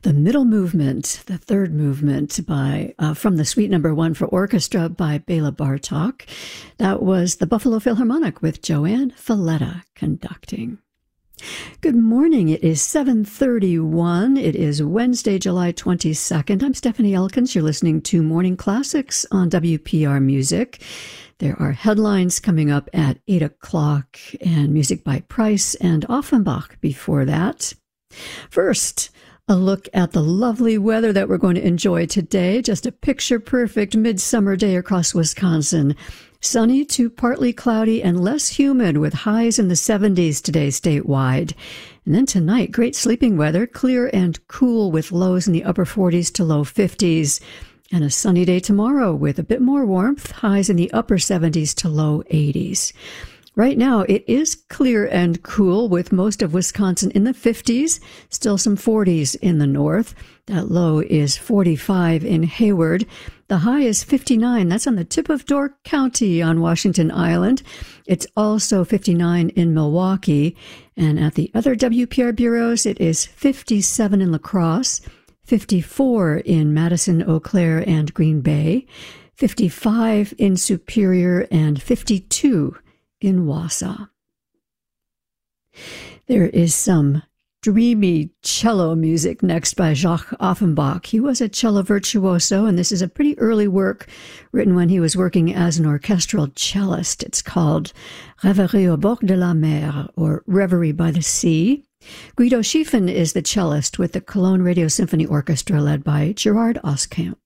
The middle movement, the third movement by from the Suite Number 1 for orchestra by Bela Bartok. That was the Buffalo Philharmonic with Joanne Falletta conducting. Good morning. It is 7:31. It is Wednesday, July 22nd. I'm Stephanie Elkins. You're listening to Morning Classics on WPR Music. There are headlines coming up at 8 o'clock and music by Price and Offenbach before that. First, a look at the lovely weather that we're going to enjoy today. Just a picture-perfect midsummer day across Wisconsin. Sunny to partly cloudy and less humid with highs in the 70s today statewide. And then tonight, great sleeping weather, clear and cool with lows in the upper 40s to low 50s. And a sunny day tomorrow with a bit more warmth, highs in the upper 70s to low 80s. Right now, it is clear and cool with most of Wisconsin in the 50s, still some 40s in the north. That low is 45 in Hayward. The high is 59. That's on the tip of Door County on Washington Island. It's also 59 in Milwaukee. And at the other WPR bureaus, it is 57 in La Crosse, 54 in Madison, Eau Claire, and Green Bay, 55 in Superior, and 52 in Wausau. There is some dreamy cello music next by Jacques Offenbach. He was a cello virtuoso, and this is a pretty early work written when he was working as an orchestral cellist. It's called Rêverie au bord de la mer, or Reverie by the Sea. Guido Schiefen is the cellist with the Cologne Radio Symphony Orchestra led by Gerard Oskamp.